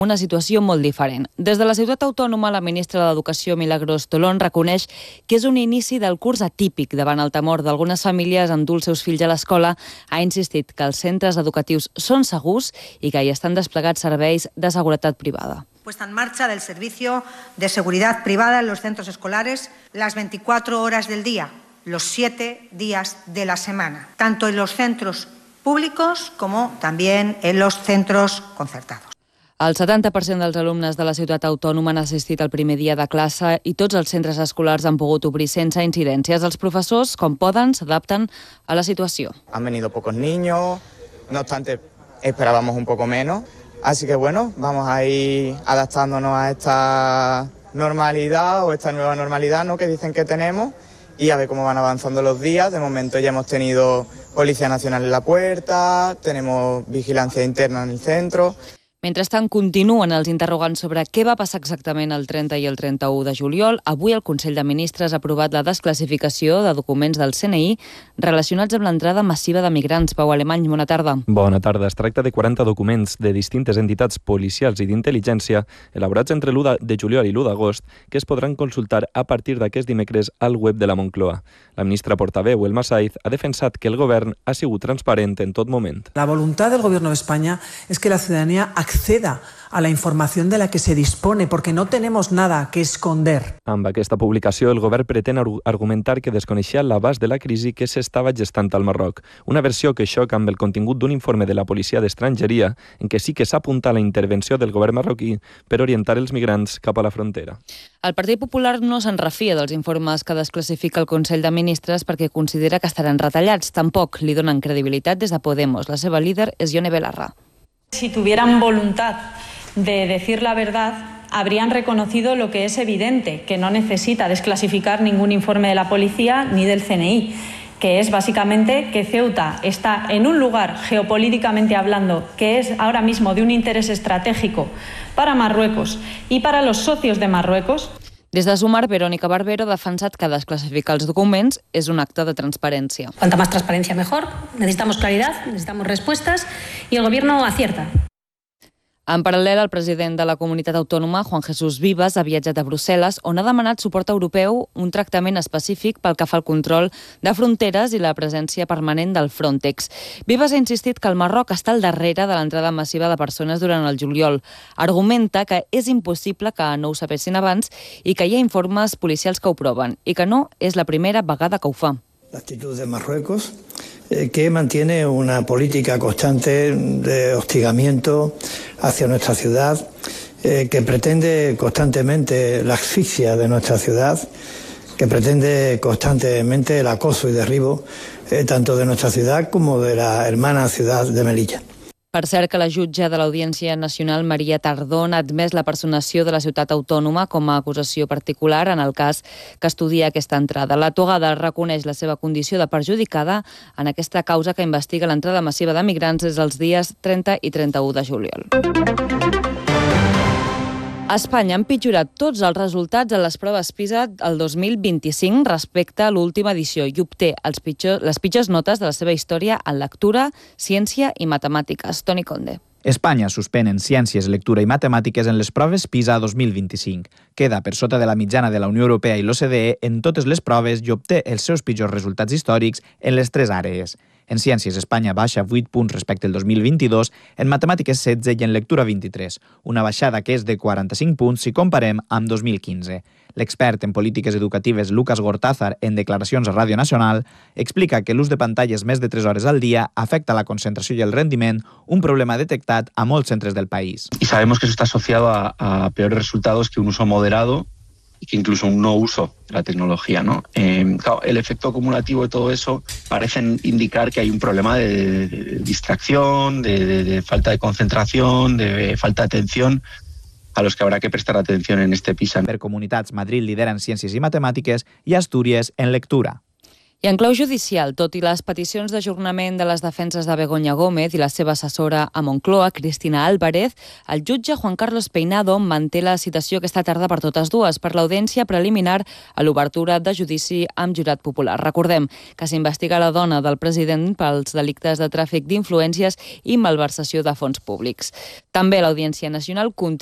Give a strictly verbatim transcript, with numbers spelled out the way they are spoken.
una situació molt diferent. Des de la ciutat autònoma, la ministra d'Educació, Milagros Tolón, reconeix que és un inici del curs atípic davant el temor d'algunes famílies en dur els seus fills a l'escola. Ha insistit que els centres educatius són segurs i que hi estan desplegats serveis de seguretat privada. Puesta en marcha del servicio de seguridad privada en los centros escolares las veinticuatro horas del día, los siete días de la semana, tanto en los centros públicos como también en los centros concertados. El setanta per cent dels alumnes de la ciutat autònoma han assistit al primer dia de classe i tots els centres escolars han pogut obrir sense incidències. Els professors, com poden, s'adapten a la situació. Han venido pocos niños, no obstante esperábamos un poco menos, así que bueno, vamos a ir adaptándonos a esta normalidad o esta nueva normalidad, ¿no?, que dicen que tenemos, y a ver cómo van avanzando los días. De momento ya hemos tenido Policía Nacional en la puerta, tenemos vigilancia interna en el centro. Mentrestant, continuen els interrogants sobre què va passar exactament el trenta i el trenta-u de juliol. Avui el Consell de Ministres ha aprovat la desclassificació de documents del C N I relacionats amb l'entrada massiva de migrants. Pau Alemany, bona tarda. Bona tarda. Es tracta de quaranta documents de distintes entitats policials i d'intel·ligència elaborats entre l'u de juliol i l'u d'agost que es podran consultar a partir d'aquest dimecres al web de la Moncloa. La ministra portaveu, Elma Saiz, ha defensat que el govern ha sigut transparent en tot moment. La voluntad del Gobierno de España es que la ciudadanía acceda a la información de la que se dispone, porque no tenemos nada que esconder. Amb aquesta publicació, el govern pretén argumentar que desconeixia l'abast de la crisi que s'estava gestant al Marroc. Una versió que xoca amb el contingut d'un informe de la Policia d'Estrangeria en què sí que s'apunta la intervenció del govern marroquí per orientar els migrants cap a la frontera. El Partit Popular no se'n refia dels informes que desclassifica el Consell de Ministres perquè considera que estaran retallats. Tampoc li donen credibilitat des de Podemos. La seva líder és Ione Belarra. Si tuvieran voluntad de decir la verdad, habrían reconocido lo que es evidente, que no necesita desclasificar ningún informe de la policía ni del C N I, que es básicamente que Ceuta está en un lugar geopolíticamente hablando que es ahora mismo de un interés estratégico para Marruecos y para los socios de Marruecos. Des de Sumar, Verónica Barbero ha defensat que desclassificar els documents és un acte de transparència. Cuanta más transparencia mejor, necesitamos claridad, necesitamos respuestas y el gobierno acierta. En paral·lel, el president de la comunitat autònoma, Juan Jesús Vivas, ha viatjat a Brussel·les, on ha demanat suport europeu, un tractament específic pel que fa al control de fronteres i la presència permanent del Frontex. Vivas ha insistit que el Marroc està al darrere de l'entrada massiva de persones durant el juliol. Argumenta que és impossible que no ho sapessin abans i que hi ha informes policials que ho proven i que no és la primera vegada que ho fa. L'actitud de Marruecos, que mantiene una política constante de hostigamiento hacia nuestra ciudad, eh, que pretende constantemente la asfixia de nuestra ciudad, que pretende constantemente el acoso y derribo eh, tanto de nuestra ciudad como de la hermana ciudad de Melilla. Per cert, que la jutge de l'Audiència Nacional, Maria Tardón, ha admès la personació de la ciutat autònoma com a acusació particular en el cas que estudia aquesta entrada. La togada reconeix la seva condició de perjudicada en aquesta causa que investiga l'entrada massiva de migrants des dels dies trenta i trenta-u de juliol. A Espanya han pitjorat tots els resultats a les proves PISA el dos mil vint-i-cinc respecte a l'última edició i obté els pitjor, les pitjors notes de la seva història en lectura, ciència i matemàtiques. Toni Conde. Espanya suspèn en ciències, lectura i matemàtiques en les proves PISA dos mil vint-i-cinc. Queda per sota de la mitjana de la Unió Europea i l'O C D E en totes les proves i obté els seus pitjors resultats històrics en les tres àrees. En ciències, Espanya baixa vuit punts respecte al dos mil vint-i-dos, en matemàtiques setze i en lectura vint-i-tres, una baixada que és de quaranta-cinc punts si comparem amb dos mil quinze. L'expert en polítiques educatives Lucas Gortázar, en declaracions a Ràdio Nacional, explica que l'ús de pantalles més de tres hores al dia afecta la concentració i el rendiment, un problema detectat a molts centres del país. Y sabemos que eso está asociado a, a peores resultados que un uso moderado y que incluso un no uso de la tecnología, ¿no? Eh, claro, el efecto acumulativo de todo eso parece indicar que hay un problema de, de, de distracción, de, de, de falta de concentración, de falta de atención, a los que habrá que prestar atención en este PISA. Per comunitats, Madrid lidera en ciències i matemàtiques i Astúries en lectura. I en clau judicial, tot i les peticions d'ajornament de les defenses de Begoña Gómez i la seva assessora a Moncloa, Cristina Álvarez, el jutge Juan Carlos Peinado manté la citació aquesta tarda per totes dues per l'audiència preliminar a l'obertura de judici amb jurat popular. Recordem que s'investiga la dona del president pels delictes de tràfic d'influències i malversació de fons públics. També l'Audiència Nacional continua